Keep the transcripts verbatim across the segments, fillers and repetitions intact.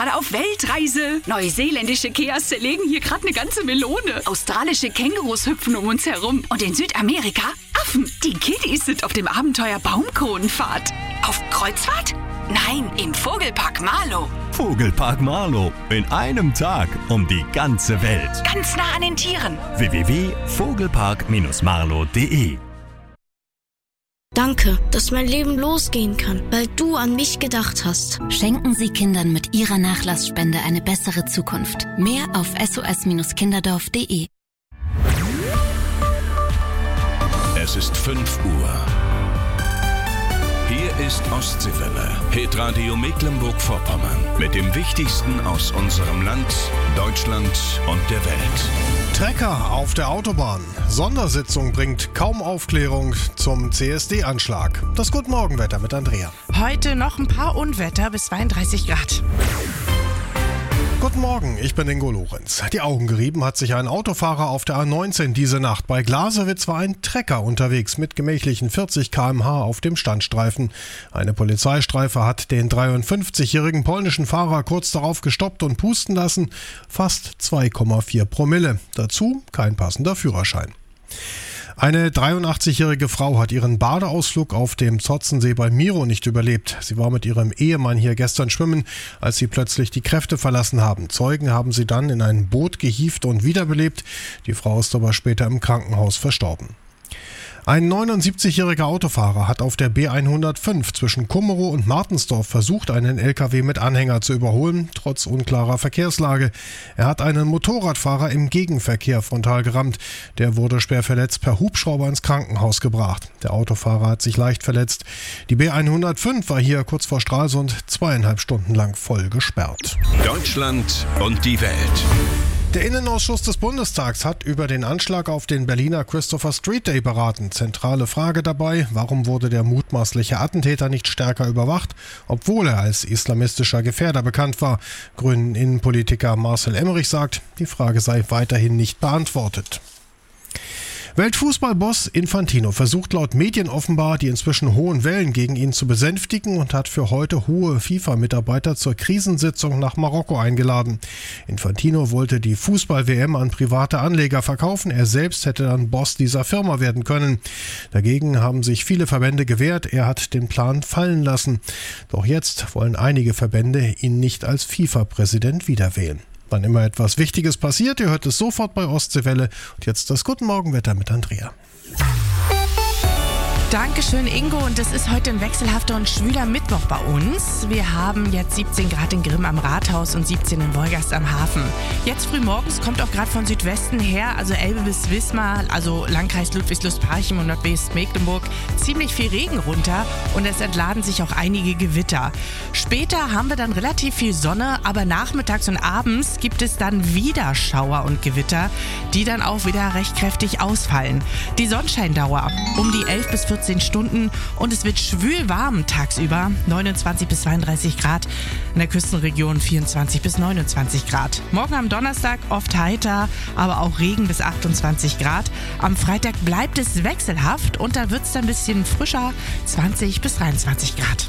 Gerade auf Weltreise. Neuseeländische Keas zerlegen hier gerade eine ganze Melone. Australische Kängurus hüpfen um uns herum. Und in Südamerika Affen. Die Kiddies sind auf dem Abenteuer Baumkronenfahrt. Auf Kreuzfahrt? Nein, im Vogelpark Marlow. Vogelpark Marlow. In einem Tag um die ganze Welt. Ganz nah an den Tieren. w w w punkt vogelpark marlow punkt de Danke, dass mein Leben losgehen kann, weil du an mich gedacht hast. Schenken Sie Kindern mit Ihrer Nachlassspende eine bessere Zukunft. Mehr auf s o s kinderdorf punkt de. Es ist fünf Uhr. Hier ist Ostseewelle, Hitradio Mecklenburg-Vorpommern. Mit dem Wichtigsten aus unserem Land, Deutschland und der Welt. Trecker auf der Autobahn. Sondersitzung bringt kaum Aufklärung zum C S D-Anschlag. Das Guten Morgenwetter mit Andrea. Heute noch ein paar Unwetter bis zweiunddreißig Grad. Guten Morgen, ich bin Ingo Lorenz. Die Augen gerieben hat sich ein Autofahrer auf der A neunzehn diese Nacht. Bei Glasewitz war ein Trecker unterwegs mit gemächlichen vierzig Kilometer pro Stunde auf dem Standstreifen. Eine Polizeistreife hat den dreiundfünfzigjährigen polnischen Fahrer kurz darauf gestoppt und pusten lassen. Fast zwei Komma vier Promille. Dazu kein passender Führerschein. Eine dreiundachtzig-jährige Frau hat ihren Badeausflug auf dem Zotzensee bei Miro nicht überlebt. Sie war mit ihrem Ehemann hier gestern schwimmen, als sie plötzlich die Kräfte verlassen haben. Zeugen haben sie dann in ein Boot gehievt und wiederbelebt. Die Frau ist aber später im Krankenhaus verstorben. Ein neunundsiebzigjähriger Autofahrer hat auf der B hundertfünf zwischen Kummerow und Martensdorf versucht, einen L K W mit Anhänger zu überholen, trotz unklarer Verkehrslage. Er hat einen Motorradfahrer im Gegenverkehr frontal gerammt. Der wurde schwer verletzt per Hubschrauber ins Krankenhaus gebracht. Der Autofahrer hat sich leicht verletzt. Die B hundertfünf war hier kurz vor Stralsund zweieinhalb Stunden lang voll gesperrt. Deutschland und die Welt. Der Innenausschuss des Bundestags hat über den Anschlag auf den Berliner Christopher Street Day beraten. Zentrale Frage dabei: Warum wurde der mutmaßliche Attentäter nicht stärker überwacht, obwohl er als islamistischer Gefährder bekannt war? Grünen Innenpolitiker Marcel Emmerich sagt, die Frage sei weiterhin nicht beantwortet. Weltfußballboss Infantino versucht laut Medien offenbar, die inzwischen hohen Wellen gegen ihn zu besänftigen und hat für heute hohe FIFA-Mitarbeiter zur Krisensitzung nach Marokko eingeladen. Infantino wollte die Fußball-W M an private Anleger verkaufen. Er selbst hätte dann Boss dieser Firma werden können. Dagegen haben sich viele Verbände gewehrt. Er hat den Plan fallen lassen. Doch jetzt wollen einige Verbände ihn nicht als FIFA-Präsident wiederwählen. Wann immer etwas Wichtiges passiert, ihr hört es sofort bei Ostseewelle. Und jetzt das Guten Morgenwetter mit Andrea. Dankeschön, Ingo. Und es ist heute ein wechselhafter und schwüler Mittwoch bei uns. Wir haben jetzt siebzehn Grad in Grimm am Rathaus und siebzehn in Wolgast am Hafen. Jetzt früh morgens kommt auch gerade von Südwesten her, also Elbe bis Wismar, also Landkreis Ludwigslust-Parchim und Nordwestmecklenburg, ziemlich viel Regen runter und es entladen sich auch einige Gewitter. Später haben wir dann relativ viel Sonne, aber nachmittags und abends gibt es dann wieder Schauer und Gewitter, die dann auch wieder recht kräftig ausfallen. Die Sonnenscheindauer um die elf bis vierzehn Stunden und es wird schwül warm tagsüber, neunundzwanzig bis zweiunddreißig Grad, in der Küstenregion vierundzwanzig bis neunundzwanzig Grad. Morgen am Donnerstag oft heiter, aber auch Regen bis achtundzwanzig Grad. Am Freitag bleibt es wechselhaft und da wird es dann ein bisschen frischer, zwanzig bis dreiundzwanzig Grad.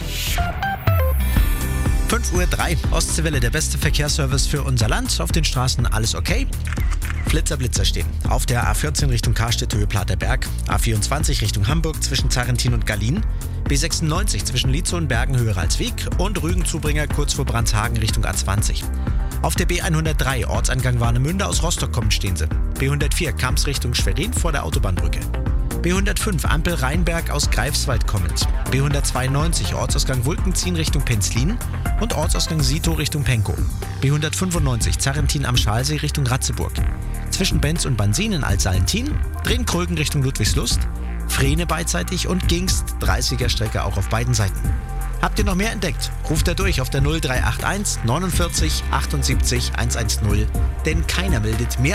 fünf Uhr drei, Ostseewelle, der beste Verkehrsservice für unser Land. Auf den Straßen alles okay. Flitzer, Blitzer stehen. Auf der A vierzehn Richtung Karstedt-Höhe-Platerberg, A vierundzwanzig Richtung Hamburg zwischen Zarrentin und Gallien, B sechsundneunzig zwischen Lietzow und Bergen Höhe Ralswiek und Rügen-Zubringer kurz vor Brandshagen Richtung A zwanzig. Auf der B hundertdrei, Ortsangang Warnemünde, aus Rostock kommend stehen sie. B hundertvier, Kamps Richtung Schwerin vor der Autobahnbrücke. B hundertfünf, Ampel Rheinberg aus Greifswald kommend. B hundertzweiundneunzig, Ortsausgang Wulkenziehen Richtung Penzlin und Ortsausgang Sito Richtung Penkow. B hundertfünfundneunzig, Zarrentin am Schalsee Richtung Ratzeburg. Zwischen Benz und Bansin in Altsalentin, Drehn-Krögen Richtung Ludwigslust, Frehne beidseitig und Gingst, dreißiger Strecke auch auf beiden Seiten. Habt ihr noch mehr entdeckt? Ruft da durch auf der null drei acht eins neunundvierzig achtundsiebzig hundertzehn, denn keiner meldet mehr